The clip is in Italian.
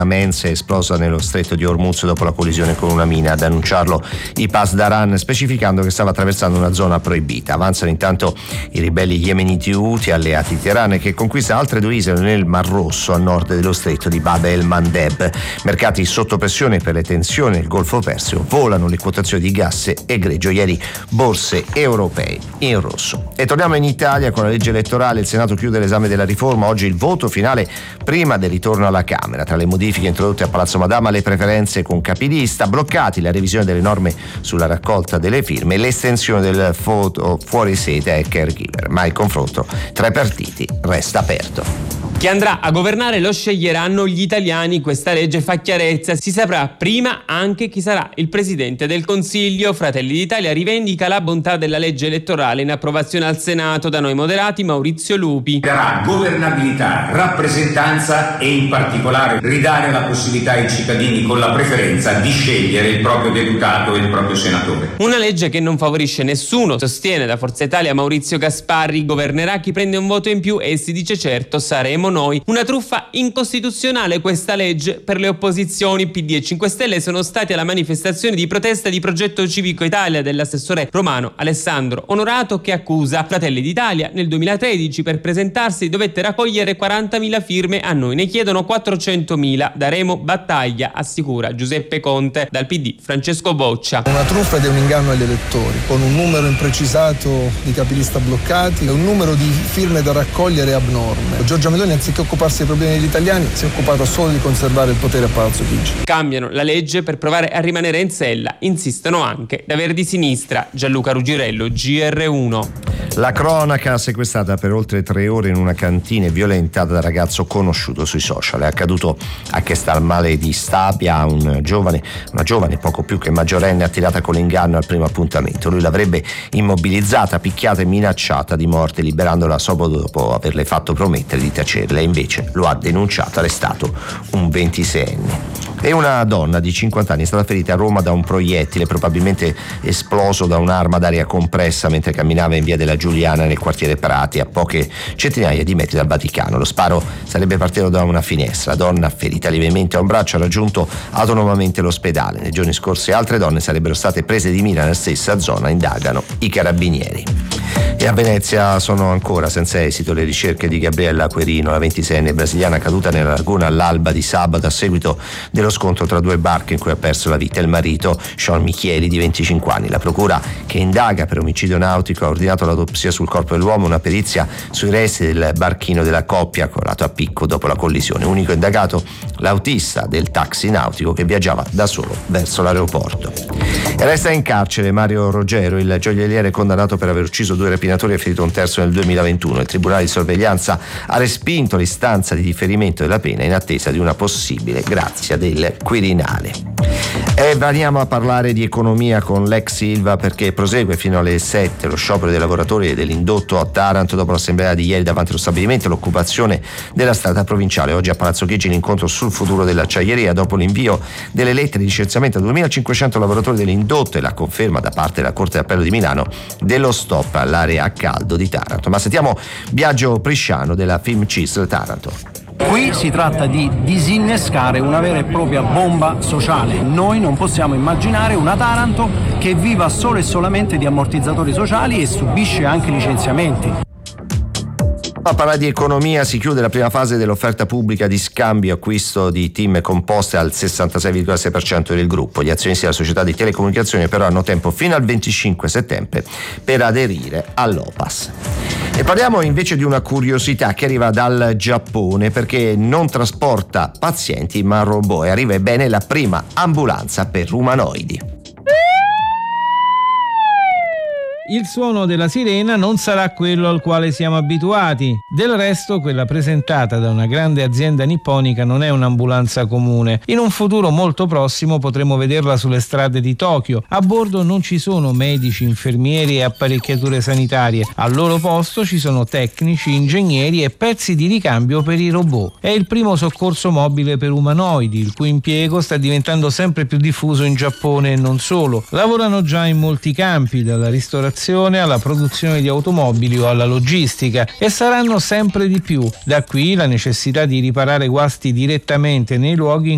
Mensa è esplosa nello stretto di Hormuz dopo la collisione con una mina, ad annunciarlo i Pasdaran, specificando che stava attraversando una zona proibita. Avanzano intanto i ribelli yemeniti Houthi alleati di Teheran, che conquista altre 2 isole nel Mar Rosso a nord dello stretto di Bab el-Mandeb. Mercati sotto pressione per le tensioni nel Golfo Persio, volano le quotazioni di gas e greggio, ieri borse europee in rosso. E torniamo in Italia con la legge elettorale. Il Senato chiude l'esame della riforma, oggi il voto finale prima del ritorno alla Camera. Tra le modifiche introdotte a Palazzo Madama, le preferenze con capilista, bloccati la revisione delle norme sulla raccolta delle firme e l'estensione del voto fuori sede ai caregiver, ma il confronto tra i partiti resta aperto. Chi andrà a governare lo sceglieranno gli italiani. Questa legge fa chiarezza, si saprà prima anche chi sarà il presidente del Consiglio. Fratelli d'Italia rivendica la bontà della legge elettorale in approvazione al Senato. Da noi moderati Maurizio Lupi. Darà governabilità, rappresentanza e in particolare ridare la possibilità ai cittadini con la preferenza di scegliere il proprio deputato e il proprio senatore. Una legge che non favorisce nessuno, sostiene da Forza Italia Maurizio Gasparri. Governerà chi prende un voto in più e si dice certo saremo noi. Una truffa incostituzionale questa legge per le opposizioni. PD e 5 Stelle sono stati alla manifestazione di protesta di Progetto Civico Italia dell'assessore romano Alessandro Onorato, che accusa Fratelli d'Italia. Nel 2013 per presentarsi dovette raccogliere 40.000 firme, a noi ne chiedono 400.000. Daremo battaglia, assicura Giuseppe Conte. Dal PD Francesco Boccia. Una truffa ed è un inganno agli elettori, con un numero imprecisato di capilista bloccati e un numero di firme da raccogliere abnorme. Giorgia Meloni, anziché occuparsi dei problemi degli italiani, si è occupato solo di conservare il potere a Palazzo Chigi. Cambiano la legge per provare a rimanere in sella, insistono anche da Verdi Sinistra. Gianluca Rugirello, GR1. La cronaca, sequestrata per oltre 3 ore in una cantina e violentata da ragazzo conosciuto sui social. È accaduto a Castelmale di Stabia, una giovane poco più che maggiorenne, attirata con l'inganno al primo appuntamento. Lui l'avrebbe immobilizzata, picchiata e minacciata di morte, liberandola solo dopo averle fatto promettere di tacerla, e invece lo ha denunciato, arrestato un 26enne. E una donna di 50 anni è stata ferita a Roma da un proiettile, probabilmente esploso da un'arma d'aria compressa mentre camminava in via della Giuliana nel quartiere Prati, a poche centinaia di metri dal Vaticano. Lo sparo sarebbe partito da una finestra. La donna, ferita lievemente a un braccio, ha raggiunto autonomamente l'ospedale. Nei giorni scorsi altre donne sarebbero state prese di mira nella stessa zona, indagano i carabinieri. E a Venezia sono ancora senza esito le ricerche di Gabriella Querino, la 26enne brasiliana caduta nella laguna all'alba di sabato a seguito dello scontro tra 2 barche in cui ha perso la vita il marito, Sean Michieli, di 25 anni. La procura, che indaga per omicidio nautico, ha ordinato l'autopsia sul corpo dell'uomo, una perizia sui resti del barchino della coppia colato a picco dopo la collisione. Unico indagato l'autista del taxi nautico che viaggiava da solo verso l'aeroporto. E resta in carcere Mario Rogero, il gioielliere condannato per aver ucciso 2 rapinatori e ferito un terzo nel 2021. Il tribunale di sorveglianza ha respinto l'istanza di differimento della pena in attesa di una possibile grazia del Quirinale. E veniamo a parlare di economia con l'ex Ilva, perché prosegue fino alle 7 lo sciopero dei lavoratori dell'indotto a Taranto. Dopo l'assemblea di ieri davanti allo stabilimento, l'occupazione della strada provinciale. Oggi a Palazzo Chigi l'incontro sul futuro dell'acciaieria, dopo l'invio delle lettere di licenziamento a 2.500 lavoratori dell'indotto e la conferma da parte della Corte d'Appello di Milano dello stop all'area a caldo di Taranto. Ma sentiamo Biagio Prisciano della Filmcis Taranto. Qui si tratta di disinnescare una vera e propria bomba sociale. Noi non possiamo immaginare una Taranto che viva solo e solamente di ammortizzatori sociali e subisce anche licenziamenti. A parlare di economia, si chiude la prima fase dell'offerta pubblica di scambio acquisto di team composte al 66,6% del gruppo. Gli azionisti della società di telecomunicazione però hanno tempo fino al 25 settembre per aderire all'OPAS. E parliamo invece di una curiosità che arriva dal Giappone, perché non trasporta pazienti ma robot, e arriva ebbene la prima ambulanza per umanoidi. Il suono della sirena non sarà quello al quale siamo abituati. Del resto, quella presentata da una grande azienda nipponica non è un'ambulanza comune. In un futuro molto prossimo potremo vederla sulle strade di Tokyo. A bordo non ci sono medici, infermieri e apparecchiature sanitarie. Al loro posto ci sono tecnici, ingegneri e pezzi di ricambio per i robot. È il primo soccorso mobile per umanoidi, il cui impiego sta diventando sempre più diffuso in Giappone e non solo. Lavorano già in molti campi, dalla ristorazione alla produzione di automobili o alla logistica, e saranno sempre di più. Da qui la necessità di riparare guasti direttamente nei luoghi in